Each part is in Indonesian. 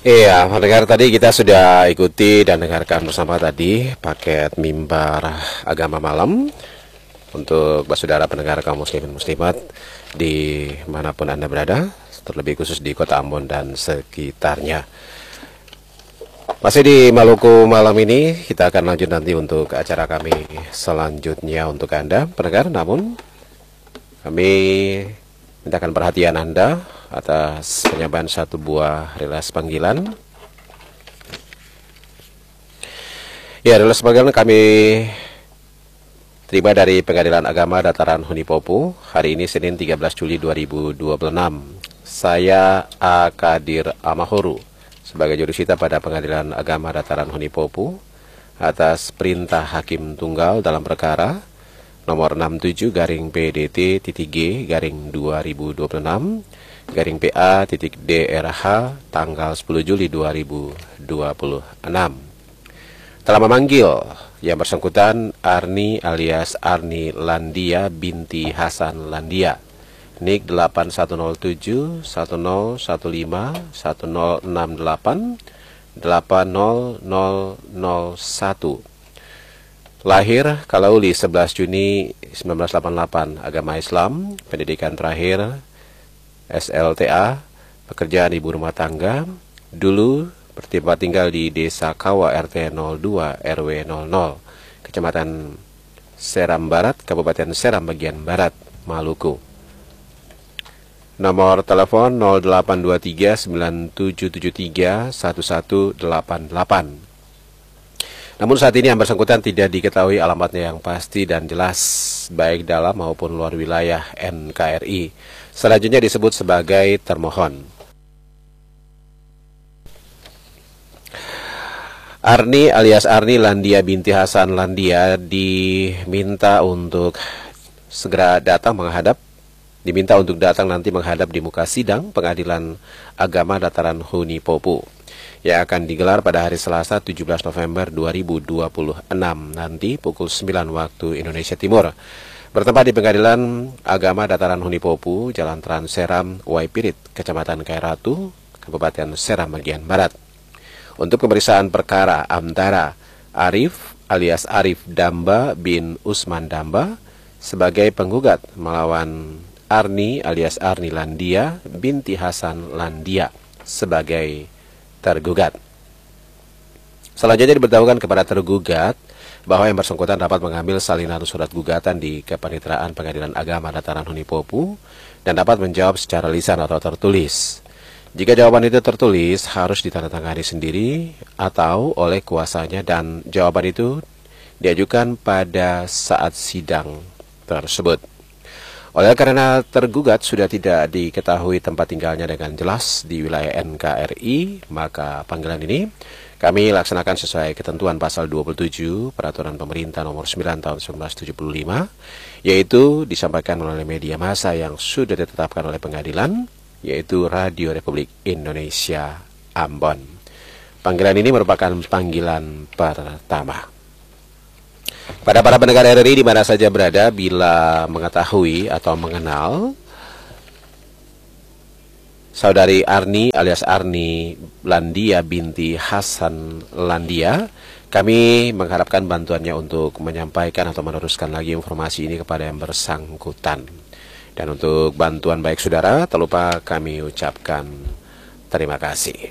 Iya, pendengar, tadi kita sudah ikuti dan dengarkan bersama tadi paket mimbar agama malam untuk saudara pendengar kaum muslimin muslimat di manapun Anda berada, terlebih khusus di kota Ambon dan sekitarnya. Masih di Maluku malam ini, kita akan lanjut nanti untuk acara kami selanjutnya untuk Anda pendengar, namun kami mintakan perhatian Anda atas penyampaian satu buah rilis panggilan. Ya, rilis panggilan kami terima dari Pengadilan Agama Dataran Hunipopu hari ini Senin 13 Juli 2026. Saya A. Kadir Amahuru sebagai jurusita pada Pengadilan Agama Dataran Hunipopu atas perintah Hakim Tunggal dalam perkara nomor 67-PDT-G-2026 PA.DRH tanggal 10 Juli 2026 telah memanggil yang bersangkutan Arni alias Arni Landia binti Hasan Landia, NIK 8107 1015 1068 8001, lahir Kalauli 11 Juni 1988, agama Islam, pendidikan terakhir SLTA, pekerjaan ibu rumah tangga, dulu bertempat tinggal di Desa Kawa RT 02 RW 00, Kecamatan Seram Barat, Kabupaten Seram bagian Barat, Maluku. Nomor telepon 0823 9773 1188. Namun saat ini yang bersangkutan tidak diketahui alamatnya yang pasti dan jelas, baik dalam maupun luar wilayah NKRI. Selanjutnya disebut sebagai termohon. Arni alias Arni Landia binti Hasan Landia diminta untuk segera datang nanti menghadap di muka sidang Pengadilan Agama Dataran Hunipopu yang akan digelar pada hari Selasa 17 November 2026 nanti pukul 9 waktu Indonesia Timur. Bertempat di Pengadilan Agama Dataran Hunipopu, Jalan Trans Seram, Waipirit, Kecamatan Kairatu, Kabupaten Seram bagian Barat. Untuk pemeriksaan perkara antara Arif alias Arif Damba bin Usman Damba sebagai penggugat melawan Arni alias Arni Landia binti Hasan Landia sebagai tergugat. Selanjutnya diberitahukan kepada tergugat bahwa yang bersangkutan dapat mengambil salinan surat gugatan di Kepaniteraan Pengadilan Agama Dataran Hunipopu dan dapat menjawab secara lisan atau tertulis. Jika jawaban itu tertulis, harus ditandatangani sendiri atau oleh kuasanya dan jawaban itu diajukan pada saat sidang tersebut. Oleh karena tergugat sudah tidak diketahui tempat tinggalnya dengan jelas di wilayah NKRI, maka panggilan ini kami laksanakan sesuai ketentuan pasal 27 Peraturan Pemerintah nomor 9 tahun 1975, yaitu disampaikan melalui media massa yang sudah ditetapkan oleh pengadilan, yaitu Radio Republik Indonesia Ambon. Panggilan ini merupakan panggilan pertama. Pada para pendengar RRI di mana saja berada, bila mengetahui atau mengenal Saudari Arni alias Arni Landia binti Hasan Landia, kami mengharapkan bantuannya untuk menyampaikan atau meneruskan lagi informasi ini kepada yang bersangkutan. Dan untuk bantuan baik saudara, tak lupa kami ucapkan terima kasih.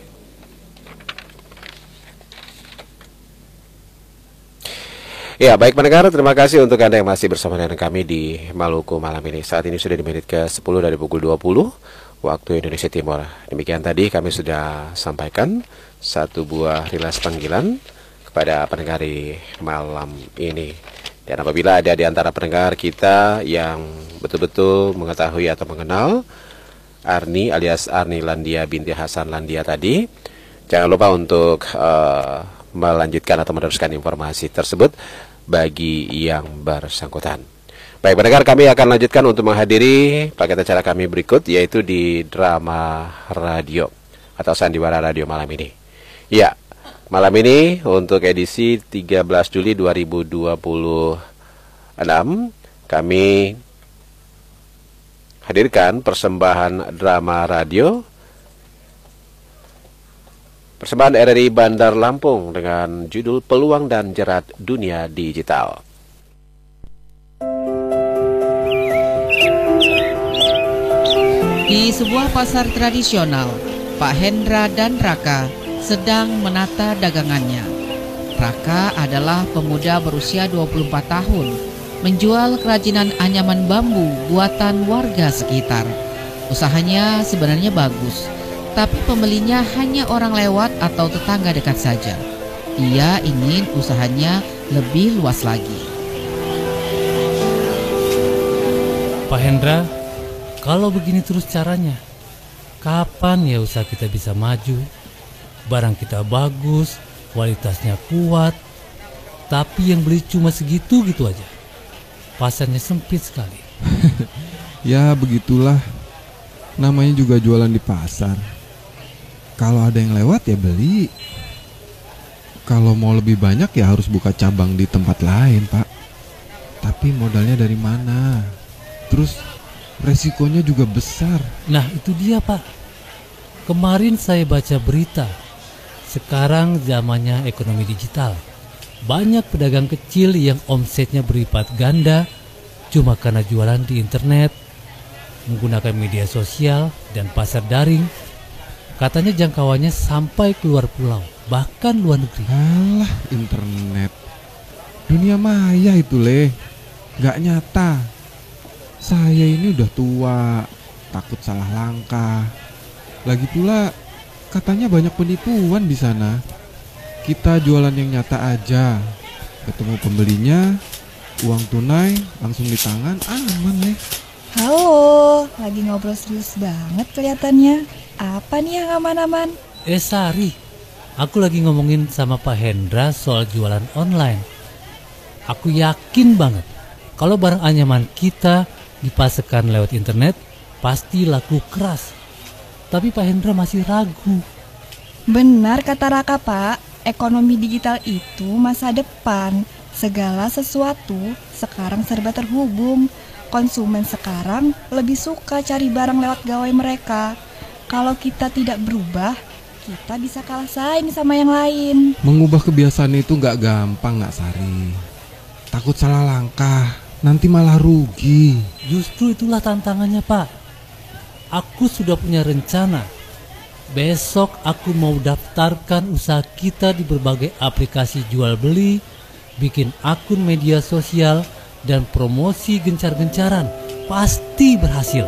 Ya, baik pendengar, terima kasih untuk Anda yang masih bersama dengan kami di Maluku malam ini. Saat ini sudah di menit ke-10 dari pukul 20 waktu Indonesia Timur. Demikian tadi kami sudah sampaikan satu buah rilis panggilan kepada pendengar di malam ini. Dan apabila ada di antara pendengar kita yang betul-betul mengetahui atau mengenal Arni alias Arni Landia binti Hasan Landia tadi, jangan lupa untuk melanjutkan atau meneruskan informasi tersebut bagi yang bersangkutan. Baik pendengar, kami akan lanjutkan untuk menghadiri paket acara kami berikut, yaitu di drama radio atau sandiwara radio malam ini. Ya, malam ini untuk edisi 13 Juli 2026 kami hadirkan persembahan drama radio Persembahan RRI Bandar Lampung dengan judul Peluang dan Jerat Dunia Digital. Di sebuah pasar tradisional, Pak Hendra dan Raka sedang menata dagangannya. Raka adalah pemuda berusia 24 tahun, menjual kerajinan anyaman bambu buatan warga sekitar. Usahanya sebenarnya bagus, tapi pembelinya hanya orang lewat atau tetangga dekat saja. Ia ingin usahanya lebih luas lagi. Pak Hendra, kalau begini terus caranya, kapan ya usaha kita bisa maju? Barang kita bagus, kualitasnya kuat, tapi yang beli cuma segitu-gitu aja. Pasarnya sempit sekali. Ya begitulah, namanya juga jualan di pasar. Kalau ada yang lewat ya beli. Kalau mau lebih banyak ya harus buka cabang di tempat lain, Pak. Tapi modalnya dari mana? Terus resikonya juga besar. Nah itu dia Pak. Kemarin saya baca berita. Sekarang zamannya ekonomi digital. Banyak pedagang kecil yang omsetnya berlipat ganda cuma karena jualan di internet, menggunakan media sosial dan pasar daring. Katanya jangkauannya sampai keluar pulau, bahkan luar negeri. Alah, internet. Dunia maya itu, gak nyata. Saya ini udah tua, takut salah langkah. Lagi pula, katanya banyak penipuan di sana. Kita jualan yang nyata aja. Ketemu pembelinya, uang tunai langsung di tangan, aman, Halo, lagi ngobrol serius banget kelihatannya. Apa nih yang aman-aman? Sari, aku lagi ngomongin sama Pak Hendra soal jualan online. Aku yakin banget kalau barang anyaman kita dipasarkan lewat internet pasti laku keras. Tapi Pak Hendra masih ragu. Benar kata Raka, Pak. Ekonomi digital itu masa depan. Segala sesuatu sekarang serba terhubung. Konsumen sekarang lebih suka cari barang lewat gawai mereka. Kalau kita tidak berubah, kita bisa kalah saing sama yang lain. Mengubah kebiasaan itu gak gampang, Nak Sari. Takut salah langkah, nanti malah rugi. Justru itulah tantangannya Pak. Aku sudah punya rencana. Besok aku mau daftarkan usaha kita di berbagai aplikasi jual beli, bikin akun media sosial, dan promosi gencar-gencaran. Pasti berhasil.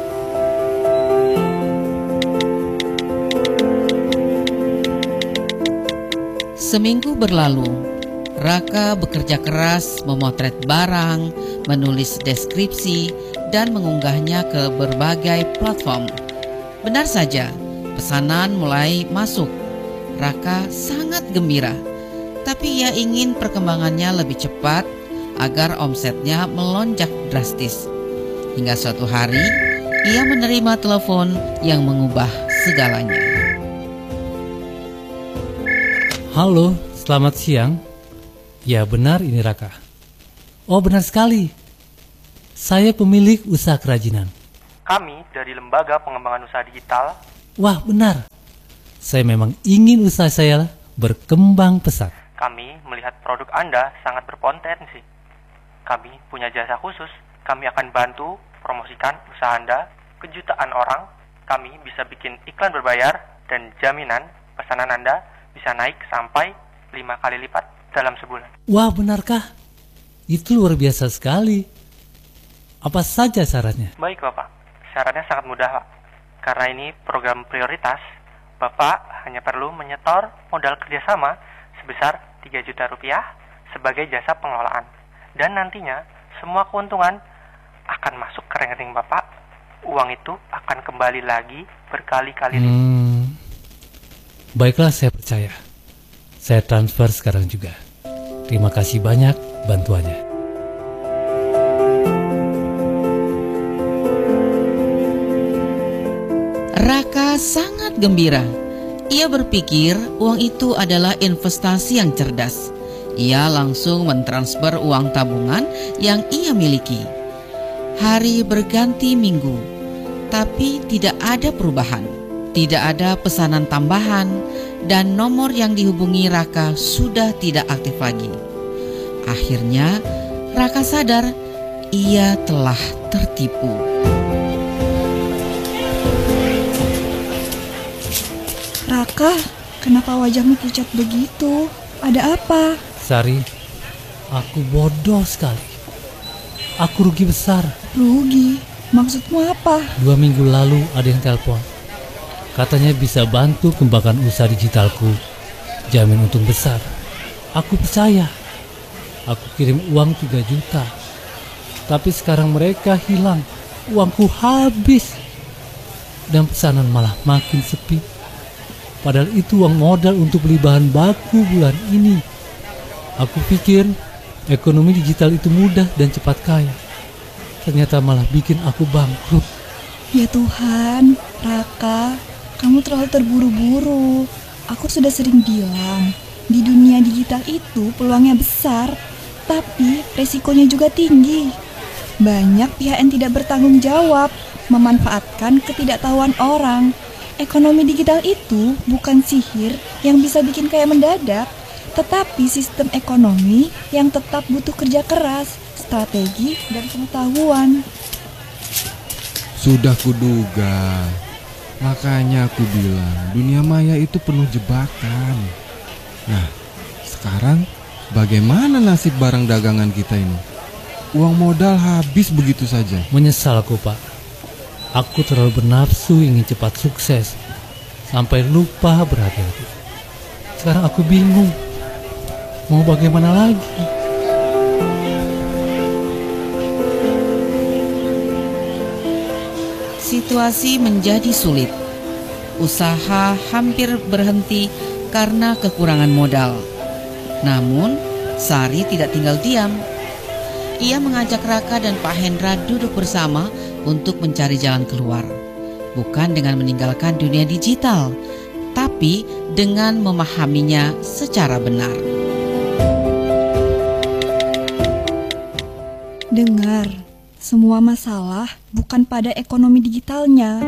Seminggu berlalu, Raka bekerja keras memotret barang, menulis deskripsi, dan mengunggahnya ke berbagai platform. Benar saja, pesanan mulai masuk. Raka sangat gembira, tapi ia ingin perkembangannya lebih cepat agar omsetnya melonjak drastis. Hingga suatu hari, ia menerima telepon yang mengubah segalanya. Halo, selamat siang. Ya benar, ini Raka. Oh benar sekali. Saya pemilik usaha kerajinan. Kami dari Lembaga Pengembangan Usaha Digital. Wah benar. Saya memang ingin usaha saya berkembang pesat. Kami melihat produk Anda sangat berpotensi. Kami punya jasa khusus. Kami akan bantu promosikan usaha Anda ke jutaan orang. Kami bisa bikin iklan berbayar dan jaminan pesanan Anda bisa naik sampai 5 kali lipat dalam sebulan. Wah benarkah? Itu luar biasa sekali. Apa saja syaratnya? Baik Bapak, syaratnya sangat mudah Pak. Karena ini program prioritas, Bapak hanya perlu menyetor modal kerjasama sebesar 3 juta rupiah sebagai jasa pengelolaan. Dan nantinya semua keuntungan akan masuk ke rekening Bapak. Uang itu akan kembali lagi berkali-kali lipat. Baiklah, saya percaya. Saya transfer sekarang juga. Terima kasih banyak bantuannya. Raka sangat gembira. Ia berpikir uang itu adalah investasi yang cerdas. Ia langsung mentransfer uang tabungan yang ia miliki. Hari berganti minggu, tapi tidak ada perubahan. Tidak ada pesanan tambahan dan nomor yang dihubungi Raka sudah tidak aktif lagi. Akhirnya Raka sadar ia telah tertipu. Raka, kenapa wajahmu pucat begitu? Ada apa? Sari, aku bodoh sekali. Aku rugi besar. Rugi? Maksudmu apa? 2 minggu lalu ada yang telepon. Katanya bisa bantu kembangkan usaha digitalku. Jamin untung besar. Aku percaya. Aku kirim uang 3 juta. Tapi sekarang mereka hilang. Uangku habis. Dan pesanan malah makin sepi. Padahal itu uang modal untuk beli bahan baku bulan ini. Aku pikir ekonomi digital itu mudah dan cepat kaya. Ternyata malah bikin aku bangkrut. Ya Tuhan, Raka, kamu terlalu terburu-buru. Aku sudah sering bilang, di dunia digital itu peluangnya besar, tapi resikonya juga tinggi. Banyak pihak yang tidak bertanggung jawab, memanfaatkan ketidaktahuan orang. Ekonomi digital itu bukan sihir yang bisa bikin kaya mendadak, tetapi sistem ekonomi yang tetap butuh kerja keras, strategi, dan pengetahuan. Sudah kuduga. Makanya aku bilang dunia maya itu penuh jebakan. Nah, sekarang bagaimana nasib barang dagangan kita ini? Uang modal habis begitu saja. Menyesal aku, Pak. Aku terlalu bernafsu ingin cepat sukses, sampai lupa berhati-hati. Sekarang aku bingung, mau bagaimana lagi? Situasi menjadi sulit. Usaha hampir berhenti karena kekurangan modal. Namun, Sari tidak tinggal diam. Ia mengajak Raka dan Pak Hendra duduk bersama untuk mencari jalan keluar. Bukan dengan meninggalkan dunia digital, tapi dengan memahaminya secara benar. Dengar, semua masalah bukan pada ekonomi digitalnya,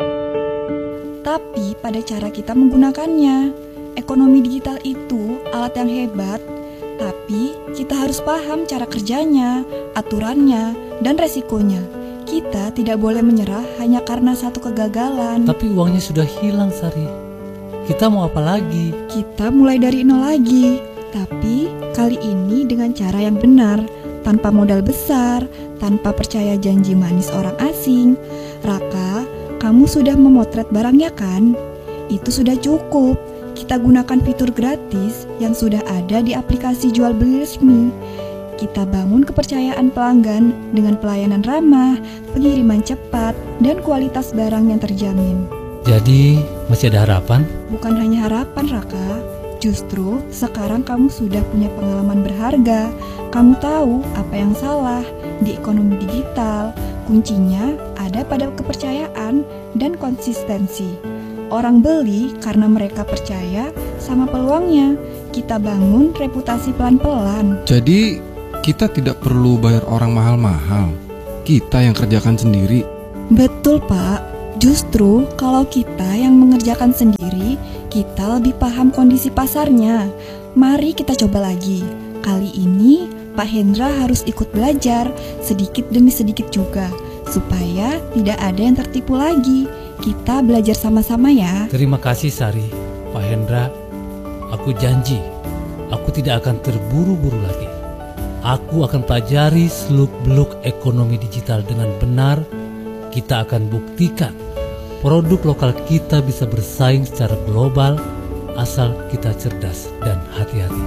tapi pada cara kita menggunakannya. Ekonomi digital itu alat yang hebat, tapi kita harus paham cara kerjanya, aturannya, dan resikonya. Kita tidak boleh menyerah hanya karena satu kegagalan. Tapi uangnya sudah hilang, Sari. Kita mau apa lagi? Kita mulai dari nol lagi, tapi kali ini dengan cara yang benar, tanpa modal besar, tanpa percaya janji manis orang asing. Raka, kamu sudah memotret barangnya kan? Itu sudah cukup. Kita gunakan fitur gratis yang sudah ada di aplikasi jual beli resmi. Kita bangun kepercayaan pelanggan dengan pelayanan ramah, pengiriman cepat, dan kualitas barang yang terjamin. Jadi, masih ada harapan? Bukan hanya harapan, Raka. Justru sekarang kamu sudah punya pengalaman berharga. Kamu tahu apa yang salah di ekonomi digital. Kuncinya ada pada kepercayaan dan konsistensi. Orang beli karena mereka percaya sama peluangnya. Kita bangun reputasi pelan-pelan. Jadi kita tidak perlu bayar orang mahal-mahal. Kita yang kerjakan sendiri. Betul, Pak. Justru kalau kita yang mengerjakan sendiri, kita lebih paham kondisi pasarnya. Mari kita coba lagi. Kali ini Pak Hendra harus ikut belajar sedikit demi sedikit juga, supaya tidak ada yang tertipu lagi. Kita belajar sama-sama ya. Terima kasih, Sari. Pak Hendra, aku janji, aku tidak akan terburu-buru lagi. Aku akan pelajari seluk-beluk ekonomi digital dengan benar. Kita akan buktikan produk lokal kita bisa bersaing secara global asal kita cerdas dan hati-hati.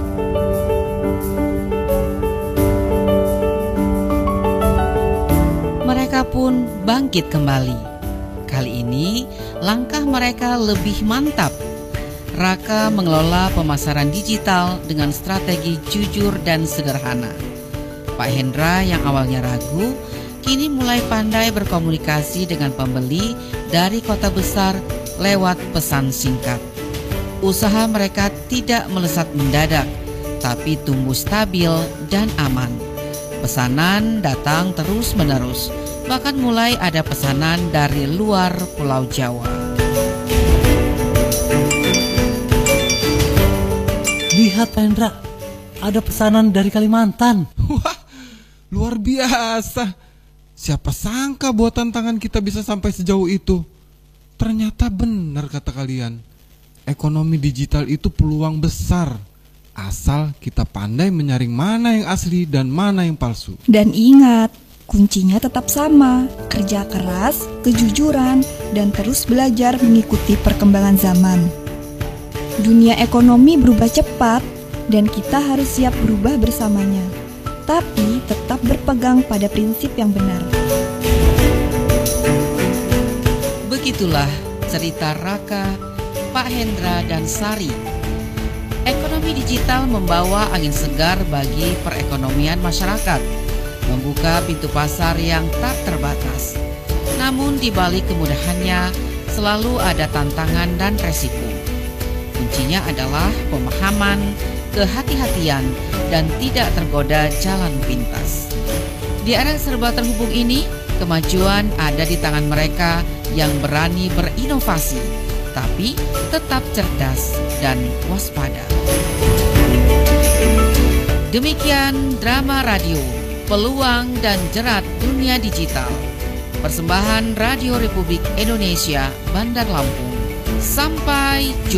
Mereka pun bangkit kembali. Kali ini langkah mereka lebih mantap. Raka mengelola pemasaran digital dengan strategi jujur dan sederhana. Pak Hendra yang awalnya ragu, kini mulai pandai berkomunikasi dengan pembeli dari kota besar lewat pesan singkat. Usaha mereka tidak melesat mendadak, tapi tumbuh stabil dan aman. Pesanan datang terus-menerus, bahkan mulai ada pesanan dari luar Pulau Jawa. Lihat Pak Hendra, ada pesanan dari Kalimantan. Wah, luar biasa. Siapa sangka buatan tangan kita bisa sampai sejauh itu. Ternyata benar kata kalian. Ekonomi digital itu peluang besar. Asal kita pandai menyaring mana yang asli dan mana yang palsu. Dan ingat, kuncinya tetap sama, kerja keras, kejujuran, dan terus belajar mengikuti perkembangan zaman. Dunia ekonomi berubah cepat, dan kita harus siap berubah bersamanya. Tapi tetap berpegang pada prinsip yang benar. Begitulah cerita Raka, Pak Hendra, dan Sari. Ekonomi digital membawa angin segar bagi perekonomian masyarakat, membuka pintu pasar yang tak terbatas. Namun di balik kemudahannya selalu ada tantangan dan resiko. Kuncinya adalah pemahaman, kehati-hatian, dan tidak tergoda jalan pintas. Di era serba terhubung ini, kemajuan ada di tangan mereka yang berani berinovasi, tapi tetap cerdas dan waspada. Demikian drama radio, peluang dan jerat dunia digital. Persembahan Radio Republik Indonesia, Bandar Lampung. Sampai jumpa.